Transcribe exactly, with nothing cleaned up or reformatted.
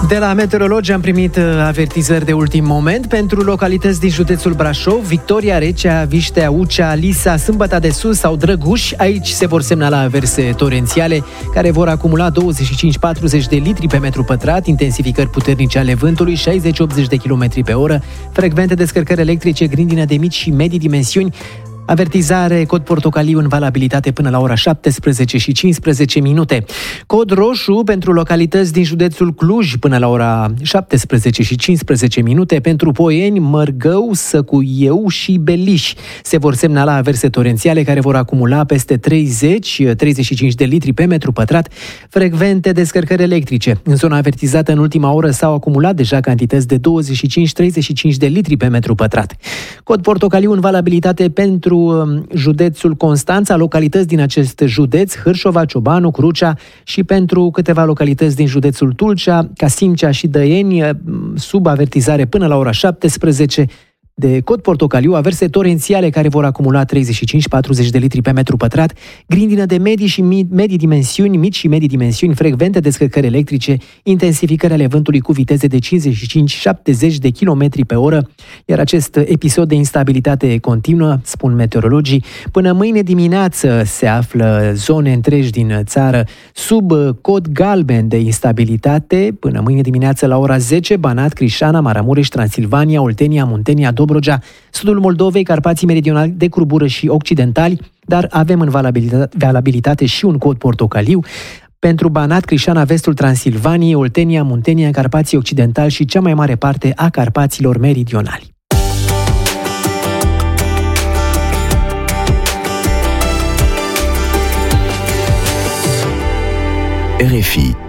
De la meteorologi am primit avertizări de ultim moment pentru localități din județul Brașov, Victoria, Recea, Viștea, Ucea, Lisa, Sâmbăta de Sus sau Drăguș. Aici se vor semnala averse torențiale care vor acumula douăzeci și cinci patruzeci de litri pe metru pătrat, intensificări puternice ale vântului, șaizeci optzeci de kilometri pe oră, frecvente descărcări electrice, grindină de mici și medii dimensiuni. Avertizare cod portocaliu în valabilitate până la ora șaptesprezece și cincisprezece minute. Cod roșu pentru localități din județul Cluj până la ora șaptesprezece și cincisprezece minute. Pentru Poieni, Mărgău, Săcuieu și Beliș se vor semnala averse torențiale care vor acumula peste treizeci treizeci și cinci de litri pe metru pătrat, frecvente descărcări electrice. În zona avertizată în ultima oră s-au acumulat deja cantități de douăzeci și cinci treizeci și cinci de litri pe metru pătrat. Cod portocaliu în valabilitate pentru județul Constanța, localități din acest județ, Hârșova, Ciobanu, Crucea, și pentru câteva localități din județul Tulcea, Casimcea și Dăieni, sub avertizare până la ora șaptesprezece de cod portocaliu, averse torențiale care vor acumula treizeci și cinci patruzeci de litri pe metru pătrat, grindină de medii și medii dimensiuni, mici și medii dimensiuni, frecvente descărcări electrice, intensificări ale vântului cu viteze de cincizeci și cinci șaptezeci de kilometri pe oră, iar acest episod de instabilitate continuă, spun meteorologii. Până mâine dimineață se află zone întregi din țară sub cod galben de instabilitate. Până mâine dimineață la ora zece, Banat, Crișana, Maramureș, Transilvania, Oltenia, Muntenia, Dobrogea, sudul Moldovei, Carpații meridionali, de Curbură și occidentali, dar avem în valabilitate și un cod portocaliu pentru Banat, Crișana, vestul Transilvaniei, Oltenia, Muntenia, Carpații occidentali și cea mai mare parte a Carpaților meridionali. R F I